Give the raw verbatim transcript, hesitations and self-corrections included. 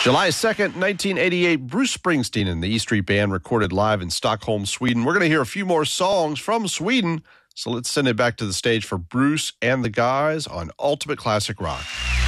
July second, nineteen eighty-eight, Bruce Springsteen and the E Street Band recorded live in Stockholm, Sweden. We're going to hear a few more songs from Sweden, so let's send it back to the stage for Bruce and the guys on Ultimate Classic Rock.